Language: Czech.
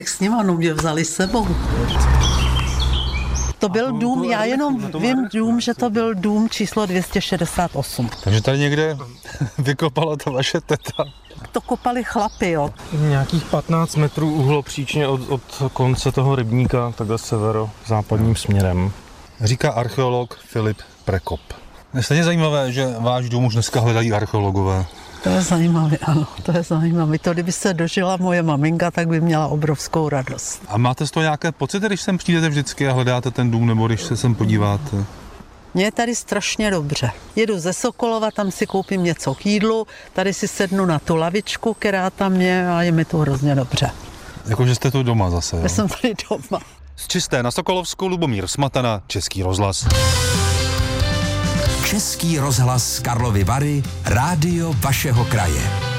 S nima mě vzali s sebou. To byl dům, já jenom vím že to byl dům číslo 268. Takže tady někde vykopala ta vaše teta. To kopali chlapi, jo. Nějakých 15 metrů uhlopříčně od konce toho rybníka, takhle severozápadním směrem. Říká archeolog Filip Prekop. Je stejně zajímavé, že váš dům už dneska hledají archeologové. To je zajímavé, ano, to je zajímavé. To, kdyby se dožila moje maminka, tak by měla obrovskou radost. A máte z toho nějaké pocity, když sem přijdete vždycky a hledáte ten dům, nebo když se sem podíváte? Mně je tady strašně dobře. Jedu ze Sokolova, tam si koupím něco k jídlu, tady si sednu na tu lavičku, která tam je a je mi to hrozně dobře. Jakože jste tu doma zase, jo? Já jsem tady doma. Z Čisté na Sokolovsku Lubomír Smatana, Český rozhlas. Český rozhlas Karlovy Vary, rádio vašeho kraje.